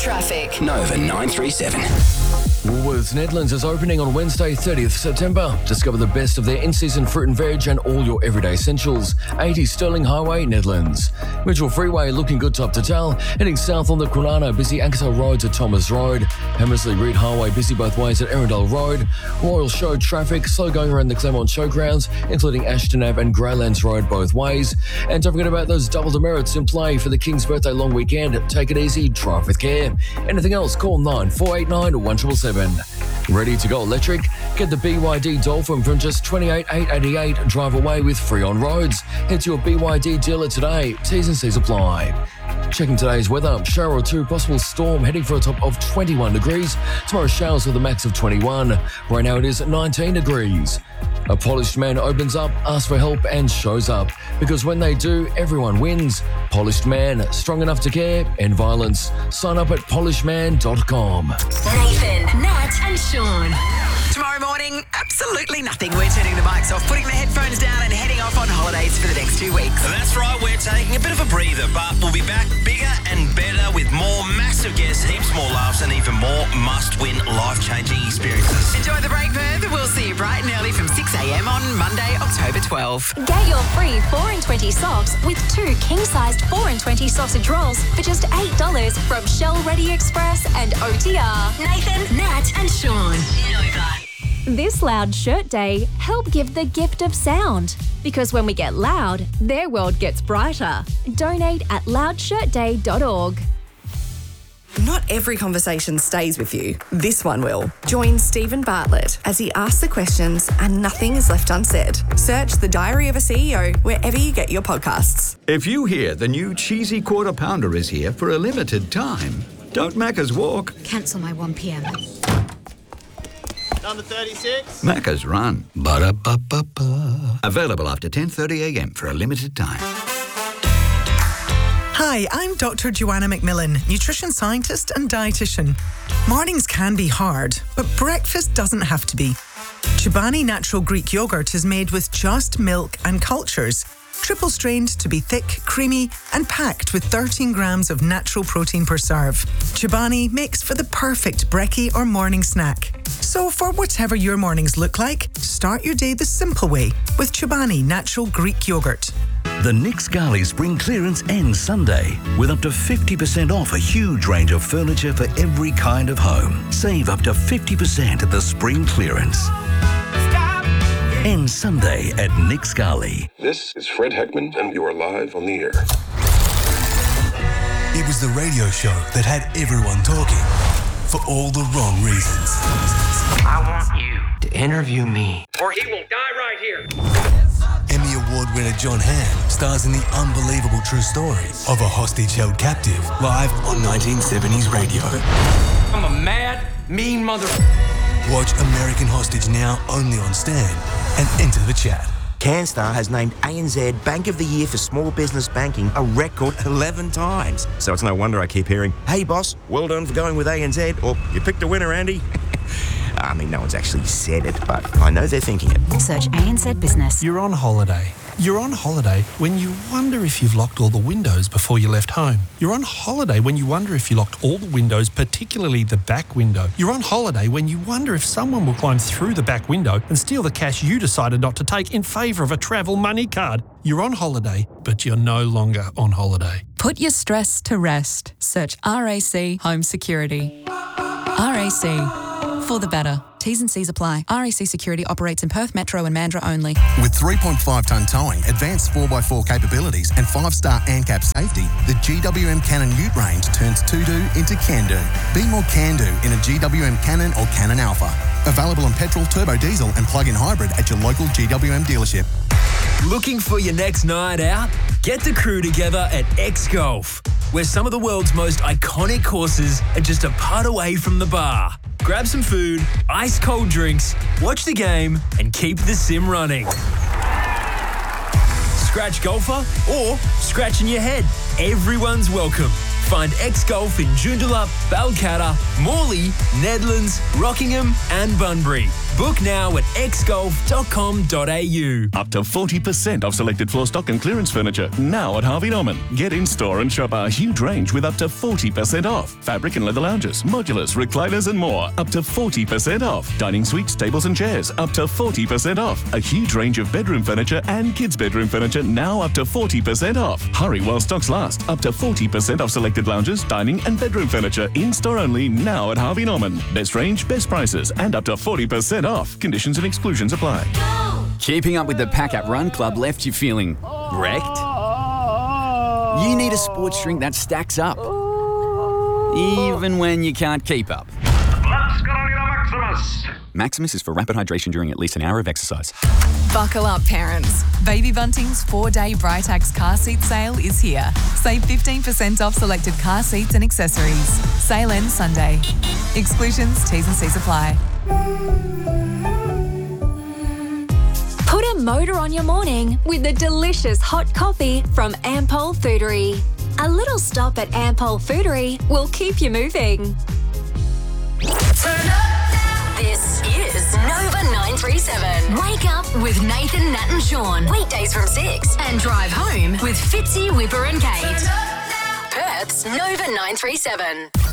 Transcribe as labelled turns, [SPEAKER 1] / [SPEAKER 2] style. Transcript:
[SPEAKER 1] Traffic.
[SPEAKER 2] Nova 937.
[SPEAKER 3] Woolworths Nedlands is opening on Wednesday, 30th September. Discover the best of their in-season fruit and veg and all your everyday essentials. 80 Stirling Highway, Nedlands. Mitchell Freeway looking good top to tail. Heading south on the Kwinana, busy Ankersdale Road to Thomas Road. Hammersley Reed Highway, busy both ways at Erindale Road. Royal Show traffic, slow going around the Claremont Showgrounds, including Ashton Ave and Greylands Road both ways. And don't forget about those double demerits in play for the King's Birthday long weekend. Take it easy, drive with care. Anything else, call 9489 1777. Ready to go electric? Get the BYD Dolphin from just $28,888. Drive away with free on roads. Head to your BYD dealer today. T's and C's apply. Checking today's weather, shower or two, possible storm, heading for a top of 21 degrees. Tomorrow showers with a max of 21. Right now it is 19 degrees. A polished man opens up, asks for help and shows up. Because when they do, everyone wins. Polished Man, strong enough to care, end violence. Sign up at polishedman.com.
[SPEAKER 1] Nathan, Nat and Sean.
[SPEAKER 4] Tomorrow morning, absolutely nothing. We're turning the mics off, putting the headphones down and heading off on holidays for the next 2 weeks.
[SPEAKER 5] That's right, we're taking a bit of a breather, but we'll be back bigger and better with more massive guests, heaps more laughs and even more must-win, life-changing experiences.
[SPEAKER 4] Enjoy the break, Perth. We'll see you bright and early from 6 a.m. on Monday, October 12.
[SPEAKER 6] Get your free 4 and 20 socks with 2 king-sized 4 and 20 sausage rolls for just $8 from Shell Ready Express and OTR.
[SPEAKER 1] Nathan, Nat and Sean. Nova.
[SPEAKER 6] This Loud Shirt Day, help give the gift of sound. Because when we get loud, their world gets brighter. Donate at loudshirtday.org.
[SPEAKER 7] Not every conversation stays with you. This one will. Join Stephen Bartlett as he asks the questions and nothing is left unsaid. Search The Diary of a CEO wherever you get your podcasts.
[SPEAKER 8] If you hear the new cheesy quarter pounder is here for a limited time, don't Macca's walk.
[SPEAKER 9] Cancel my 1 p.m.
[SPEAKER 10] Number 36.
[SPEAKER 8] Macca's run. Ba-da-ba-ba-ba. Available after 10:30 a.m. for a limited time.
[SPEAKER 11] Hi, I'm Dr. Joanna McMillan, nutrition scientist and dietitian. Mornings can be hard, but breakfast doesn't have to be. Chobani Natural Greek Yogurt is made with just milk and cultures, triple strained to be thick, creamy, and packed with 13 grams of natural protein per serve. Chobani makes for the perfect brekkie or morning snack. So for whatever your mornings look like, start your day the simple way with Chobani Natural Greek Yogurt.
[SPEAKER 12] The Nick Scali Spring Clearance ends Sunday with up to 50% off a huge range of furniture for every kind of home. Save up to 50% at the Spring Clearance. Ends Sunday at Nick Scali.
[SPEAKER 13] This is Fred Heckman, and you are live on the air.
[SPEAKER 14] It was the radio show that had everyone talking for all the wrong reasons.
[SPEAKER 15] I want you to interview me, or he will die right here.
[SPEAKER 14] Emmy Award winner John Hamm stars in the unbelievable true story of a hostage held captive live on 1970s radio.
[SPEAKER 15] I'm a mad, mean mother...
[SPEAKER 14] Watch American Hostage now only on Stan and enter the chat.
[SPEAKER 16] CanStar has named ANZ Bank of the Year for Small Business Banking a record 11 times. So it's no wonder I keep hearing, hey boss, well done for going with ANZ, or you picked a winner, Andy. I mean, no one's actually said it, but I know they're thinking it.
[SPEAKER 9] Search ANZ Business.
[SPEAKER 17] You're on holiday. You're on holiday when you wonder if you've locked all the windows before you left home. You're on holiday when you wonder if you locked all the windows, particularly the back window. You're on holiday when you wonder if someone will climb through the back window and steal the cash you decided not to take in favour of a travel money card. You're on holiday, but you're no longer on holiday.
[SPEAKER 18] Put your stress to rest. Search RAC Home Security. RAC. For the better. T's and C's apply. RAC Security operates in Perth Metro and Mandurah only.
[SPEAKER 19] With 3.5-tonne towing, advanced 4x4 capabilities and 5-star ANCAP safety, the GWM Cannon Ute range turns to-do into can-do. Be more can-do in a GWM Cannon or Cannon Alpha. Available on petrol, turbo diesel and plug-in hybrid at your local GWM dealership.
[SPEAKER 20] Looking for your next night out? Get the crew together at X Golf, where some of the world's most iconic courses are just a putt away from the bar. Grab some food, ice-cold drinks, watch the game, and keep the sim running. Scratch golfer or scratching your head. Everyone's welcome. Find X-Golf in Joondalup, Balcatta, Morley, Nedlands, Rockingham and Bunbury. Book now at xgolf.com.au.
[SPEAKER 2] Up to 40% off selected floor stock and clearance furniture now at Harvey Norman. Get in store and shop our huge range with up to 40% off. Fabric and leather lounges, modulars, recliners and more. Up to 40% off. Dining suites, tables and chairs. Up to 40% off. A huge range of bedroom furniture and kids' bedroom furniture now up to 40% off. Hurry while stocks last. Up to 40% off selected lounges, dining and bedroom furniture. In store only now at Harvey Norman. Best range, best prices and up to 40% off. Conditions and exclusions apply.
[SPEAKER 10] Keeping up with the Pack Up Run Club left you feeling wrecked? You need a sports drink that stacks up, even when you can't keep up. Maximus is for rapid hydration during at least an hour of exercise. Buckle up, parents. Baby Bunting's 4-day Britax car seat sale is here. Save 15% off selected car seats and accessories. Sale ends Sunday. Exclusions, T's and C's apply.
[SPEAKER 6] Put a motor on your morning with a delicious hot coffee from Ampol Foodery. A little stop at Ampol Foodery will keep you moving.
[SPEAKER 1] Turn up now. This is Nova 937. Wake up with Nathan, Nat and Sean. Weekdays from 6 and drive home with Fitzy, Whipper and Kate. Perth's Nova 937.